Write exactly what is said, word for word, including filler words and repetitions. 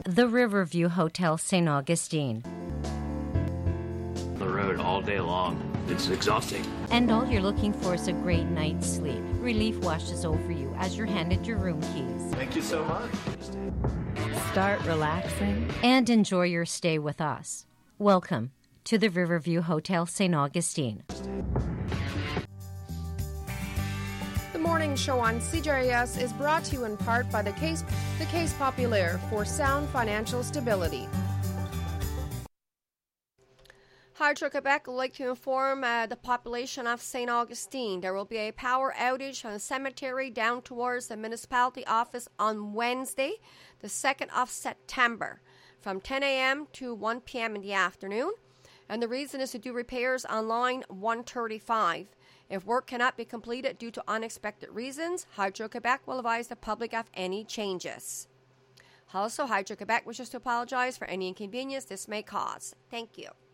the Riverview Hotel Saint Augustine. The road all day long. It's exhausting. And all you're looking for is a great night's sleep. Relief washes over you as you're handed your room keys. Thank you so much. Start relaxing and enjoy your stay with us. Welcome to the Riverview Hotel Saint Augustine. The morning show on C J S is brought to you in part by the Case, the Case Populaire for sound financial stability. Hydro-Quebec would like to inform uh, the population of Saint Augustine there will be a power outage from the cemetery down towards the municipality office on Wednesday, the second of September, from ten a.m. to one p.m. in the afternoon. And the reason is to do repairs on line one thirty-five. If work cannot be completed due to unexpected reasons, Hydro-Quebec will advise the public of any changes. Also, Hydro-Quebec wishes to apologize for any inconvenience this may cause. Thank you.